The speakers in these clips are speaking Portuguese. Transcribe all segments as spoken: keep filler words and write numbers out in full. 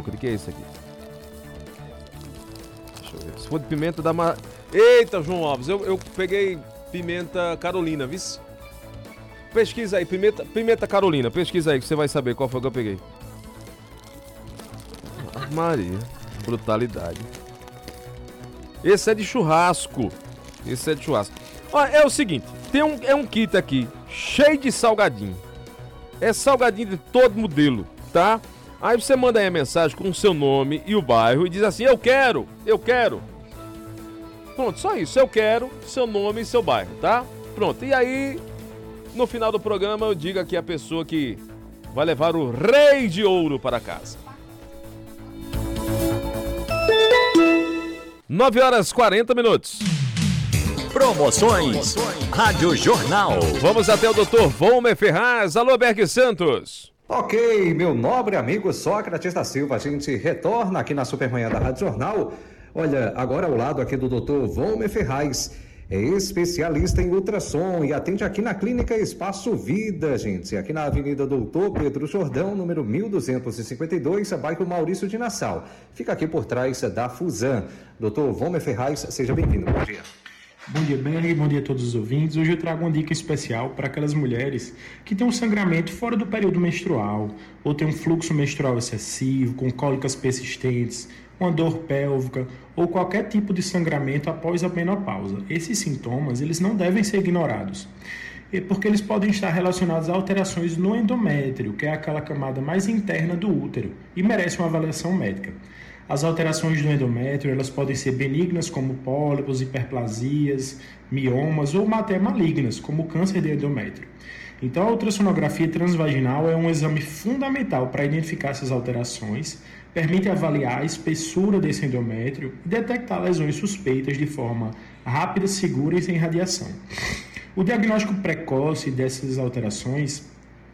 boca. O que é isso aqui? Deixa eu ver. Se for de pimenta da... Ma... Eita, João Alves, eu, eu peguei pimenta Carolina, viu? Pesquisa aí, pimenta, pimenta Carolina. Pesquisa aí que você vai saber qual foi que eu peguei. Ah, Maria, brutalidade. Esse é de churrasco. Esse é de churrasco. Olha, é o seguinte, tem um, é um kit aqui, cheio de salgadinho. É salgadinho de todo modelo, tá? Aí você manda aí a mensagem com o seu nome e o bairro e diz assim, eu quero, eu quero. Pronto, só isso, eu quero, seu nome e seu bairro, tá? Pronto, e aí, no final do programa eu digo aqui a pessoa que vai levar o rei de ouro para casa. nove horas e quarenta minutos. Promoções Rádio Jornal. Vamos até o doutor Volmer Ferraz. Alô, Berg Santos. Ok, meu nobre amigo Sócrates da Silva, a gente retorna aqui na Supermanhã da Rádio Jornal. Olha, agora ao lado aqui do doutor Volmer Ferraz, é especialista em ultrassom e atende aqui na Clínica Espaço Vida, gente, aqui na Avenida Doutor Pedro Jordão, número mil duzentos e cinquenta e dois, bairro Maurício de Nassau. Fica aqui por trás da Fusan. doutor Volmer Ferraz, seja bem-vindo. Bom dia. Bom dia, Berg, bom dia a todos os ouvintes. Hoje eu trago uma dica especial para aquelas mulheres que têm um sangramento fora do período menstrual, ou têm um fluxo menstrual excessivo, com cólicas persistentes, uma dor pélvica, ou qualquer tipo de sangramento após a menopausa. Esses sintomas, eles não devem ser ignorados, porque eles podem estar relacionados a alterações no endométrio, que é aquela camada mais interna do útero, e merece uma avaliação médica. As alterações do endométrio, elas podem ser benignas, como pólipos, hiperplasias, miomas, ou até malignas, como câncer de endométrio. Então, a ultrassonografia transvaginal é um exame fundamental para identificar essas alterações, permite avaliar a espessura desse endométrio e detectar lesões suspeitas de forma rápida, segura e sem radiação. O diagnóstico precoce dessas alterações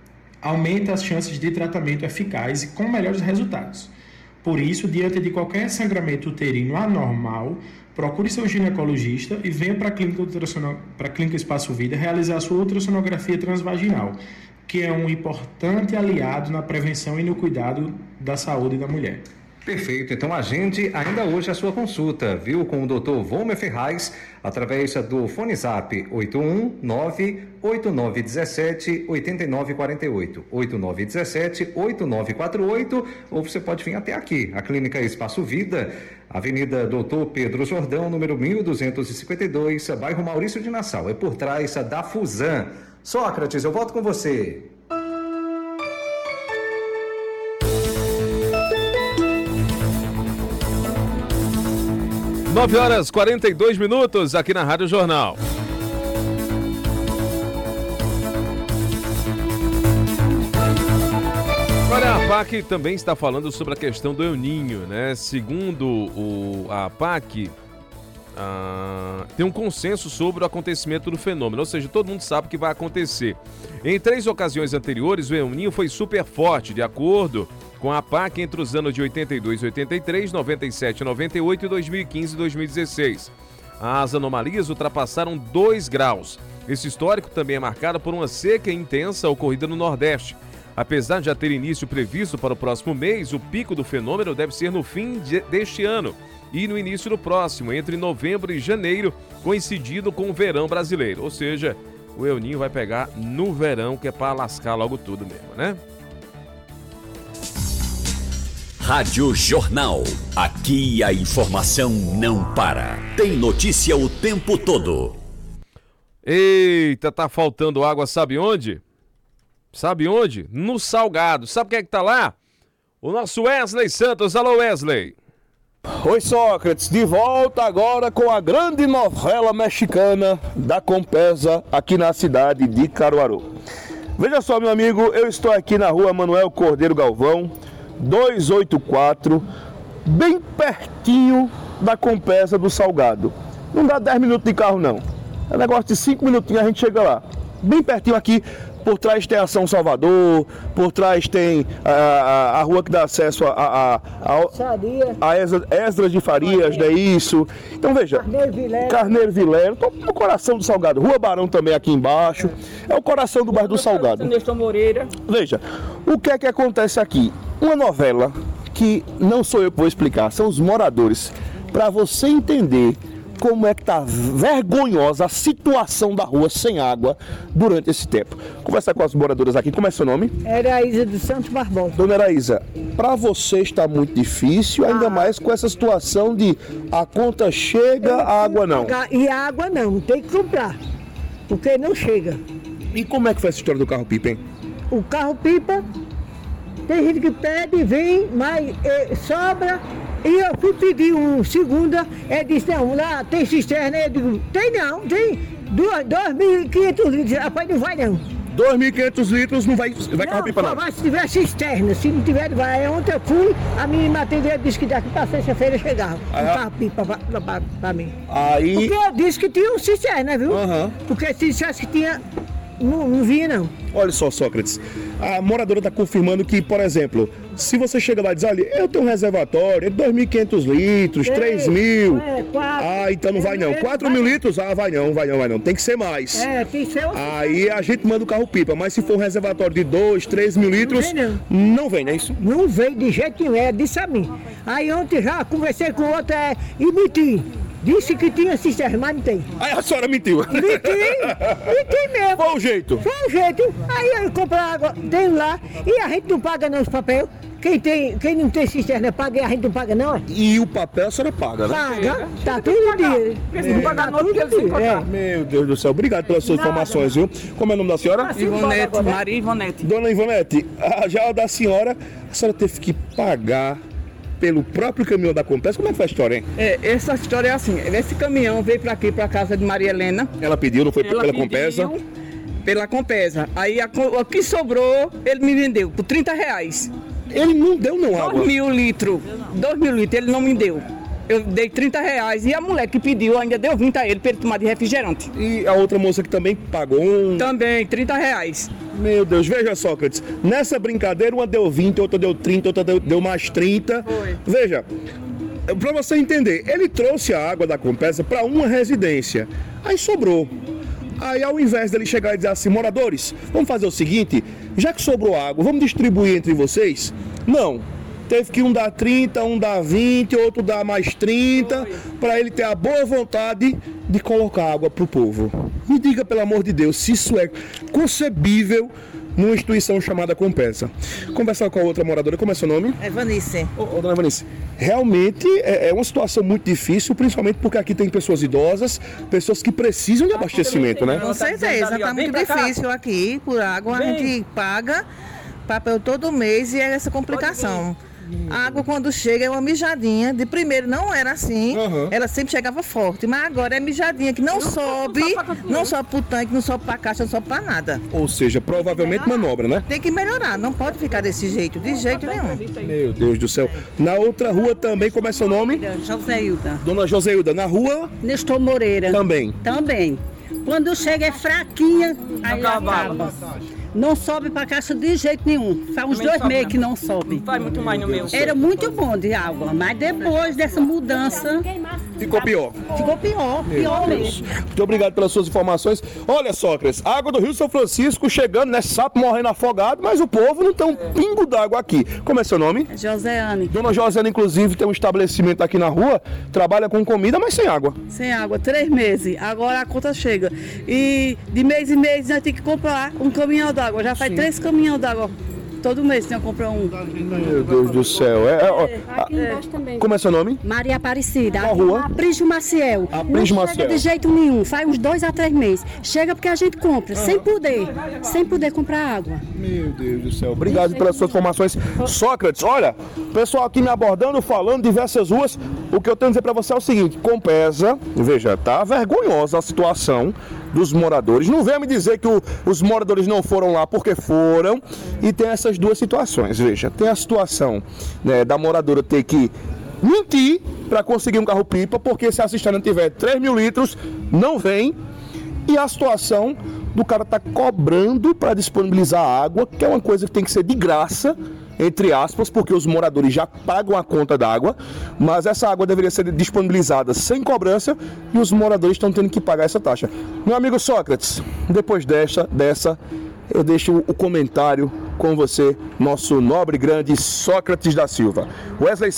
aumenta as chances de tratamento eficaz e com melhores resultados. Por isso, diante de qualquer sangramento uterino anormal, procure seu ginecologista e venha para a clínica, para a clínica Espaço Vida realizar a sua ultrassonografia transvaginal, que é um importante aliado na prevenção e no cuidado da saúde da mulher. Perfeito, então agende ainda hoje a sua consulta, viu, com o doutor Volmer Ferraz, através do fone zap oito um nove, oito nove um sete, oito nove quatro oito, oito nove um sete, oito nove quatro oito, ou você pode vir até aqui, a Clínica Espaço Vida, Avenida Doutor Pedro Jordão, número mil duzentos e cinquenta e dois, bairro Maurício de Nassau, é por trás da Fusan. Sócrates, eu volto com você. nove horas e quarenta e dois minutos aqui na Rádio Jornal. Olha, a APAC também está falando sobre a questão do El Niño, né? Segundo o, a APAC, ah, tem um consenso sobre o acontecimento do fenômeno, ou seja, todo mundo sabe o que vai acontecer. Em três ocasiões anteriores, o El Niño foi super forte, de acordo com a APAC, entre os anos de oitenta e dois e oitenta e três, noventa e sete e noventa e oito e dois mil e quinze e dois mil e dezesseis. As anomalias ultrapassaram dois graus. Esse histórico também é marcado por uma seca intensa ocorrida no Nordeste. Apesar de já ter início previsto para o próximo mês, o pico do fenômeno deve ser no fim de, deste ano e no início do próximo, entre novembro e janeiro, coincidindo com o verão brasileiro. Ou seja, o El Niño vai pegar no verão, que é para lascar logo tudo mesmo, né? Rádio Jornal. Aqui a informação não para. Tem notícia o tempo todo. Eita, tá faltando água, sabe onde? Sabe onde? No Salgado. Sabe quem é que tá lá? O nosso Wesley Santos. Alô, Wesley. Oi, Sócrates. De volta agora com a grande novela mexicana da Compesa aqui na cidade de Caruaru. Veja só, meu amigo, eu estou aqui na rua Manuel Cordeiro Galvão, duzentos e oitenta e quatro, bem pertinho da Compesa do Salgado. Não dá dez minutos de carro, não. É um negócio de cinco minutinhos a gente chega lá. Bem pertinho aqui, por trás tem a São Salvador, por trás tem a, a, a rua que dá acesso a, a, a, a, a Esdras de Farias, não é isso? Então veja, Carneiro Vilero, Carneiro Vilero, tô no coração do Salgado. Rua Barão também aqui embaixo, é o coração do bairro do Salgado. Veja, o que é que acontece aqui? Uma novela que não sou eu que vou explicar, são os moradores. Para você entender como é que tá vergonhosa a situação da rua sem água durante esse tempo. Conversar com as moradoras aqui. Como é seu nome? Heroísa dos Santos Barbosa. Dona Heroísa, para você está muito difícil, ainda ah. mais com essa situação de a conta chega, a água não. E a água não, tem que comprar, porque não chega. E como é que foi essa história do carro-pipa, hein? O carro-pipa, tem gente que pede, vem, mas é, sobra. E eu fui pedir um segunda, ele disse, não, lá tem cisterna, eu digo, tem não, tem dois mil e quinhentos litros, rapaz, não vai não. dois mil e quinhentos litros não vai, vai carro-pipa não? Não, vai se tiver cisterna, se não tiver, vai. Ontem eu fui, a menina atendeu e disse que daqui pra sexta-feira chegava, ah, um carro-pipa pra, pra, pra, pra mim. Aí... Porque eu disse que tinha um cisterna, viu? Uhum. Porque se dissesse que tinha... Não, não vinha não. Olha só, Sócrates, a moradora está confirmando que, por exemplo, se você chega lá e diz, olha, eu tenho um reservatório de dois mil e quinhentos litros, é, três mil, é, quatro, ah, então não vai não, quatro mil litros, ah, vai não, vai não, vai não, tem que ser mais. É, tem que ser outro. Aí a gente manda o carro-pipa, mas se for um reservatório de dois, três mil litros, não vem, não. Não vem, não é isso? Não vem de jeito nenhum, é, disse a mim. Aí ontem já conversei com outra é, e menti. Disse que tinha cisterna, mas não tem. Aí a senhora mentiu. Menti, menti mesmo. Foi o jeito. Foi o jeito. Aí eu compro água, tenho lá, e a gente não paga não os papéis. Quem, tem, quem não tem cisterna paga e a gente não paga não. E o papel a senhora paga, né? Paga, tá tudo dia. Porque não pagar não, porque eles têm que pagar. Meu Deus do céu, obrigado pelas suas Nada. informações, viu? Como é o nome da senhora? Ivonete, Maria Ivonete. Dona Ivonete, já da senhora, a senhora teve que pagar pelo próprio caminhão da Compesa. Como é que foi a história, hein? É, essa história é assim, esse caminhão veio pra aqui, pra casa de Maria Helena. Ela pediu, não foi Ela pela Compesa? Pela Compesa. Aí a, o que sobrou, ele me vendeu por trinta reais. Ele não deu não água? dois mil litros, dois mil litros, ele não me deu. Eu dei trinta reais e a mulher que pediu ainda deu vinte a ele para ele tomar de refrigerante. E a outra moça que também pagou um... Também, trinta reais. Meu Deus, veja, Sócrates, nessa brincadeira uma deu vinte, outra deu trinta, outra deu, deu mais trinta. Foi. Veja, para você entender, ele trouxe a água da Compesa para uma residência, aí sobrou. Aí ao invés dele chegar e dizer assim, moradores, vamos fazer o seguinte, já que sobrou água, vamos distribuir entre vocês? Não. Teve que um dar trinta, um dar vinte, outro dar mais trinta, para ele ter a boa vontade de colocar água para o povo. Me diga, pelo amor de Deus, se isso é concebível numa instituição chamada Compesa. Conversar com a outra moradora, como é seu nome? É Vanice. Ô, ô, dona Vanice, realmente é, é uma situação muito difícil, principalmente porque aqui tem pessoas idosas, pessoas que precisam de abastecimento, né? Com certeza, está muito difícil aqui, por água, a gente paga papel todo mês e é essa complicação. A água quando chega é uma mijadinha, de primeiro não era assim, uhum. Ela sempre chegava forte, mas agora é mijadinha que não, não sobe, não sobe pro tanque, não sobe pra caixa, não sobe pra nada. Ou seja, provavelmente manobra, né? Tem que melhorar, não pode ficar desse jeito, de jeito nenhum. Meu Deus do céu. Na outra rua também, como é seu nome? Joséilda. Dona Joséilda, na rua? Nestor Moreira. Também. Também. Quando chega é fraquinha, aí acaba. Não sobe para a caixa de jeito nenhum. Faz uns dois meses que não sobe. Vai muito mais no meu. Era muito bom de água, mas depois dessa mudança... Ficou pior. Ficou pior, pior mesmo. Muito obrigado pelas suas informações. Olha, Sócrates, água do Rio São Francisco chegando, né? Sapo morrendo afogado, mas o povo não tem um pingo d'água aqui. Como é seu nome? Joséane. Dona Joséane, inclusive, tem um estabelecimento aqui na rua, trabalha com comida, mas sem água. Sem água, três meses. Agora a conta chega. E de mês em mês nós temos que comprar um caminhão d'água. Já faz Sim. três caminhões d'água. Todo mês tem que comprar um. Meu Deus do céu. É, é, aqui embaixo também. Como é seu nome? Maria Aparecida. Qual rua? Aprígio Maciel. Aprígio Não Maciel. chega de jeito nenhum. Faz uns dois a três meses. Chega porque a gente compra, uhum. sem poder. Sem poder comprar água. Meu Deus do céu. Obrigado pelas suas informações. Sócrates, olha, pessoal aqui me abordando, falando diversas ruas. O que eu tenho a dizer pra você é o seguinte: Compesa, veja, tá vergonhosa a situação dos moradores. Não venha me dizer que o, os moradores não foram lá, porque foram. E tem essas duas situações, veja. Tem a situação, né, da moradora ter que mentir para conseguir um carro-pipa, porque se a cisterna tiver três mil litros, não vem. E a situação do cara tá cobrando para disponibilizar água, que é uma coisa que tem que ser de graça, entre aspas, porque os moradores já pagam a conta d'água, mas essa água deveria ser disponibilizada sem cobrança e os moradores estão tendo que pagar essa taxa. Meu amigo Sócrates, depois dessa, dessa eu deixo o comentário com você, nosso nobre grande Sócrates da Silva. Wesley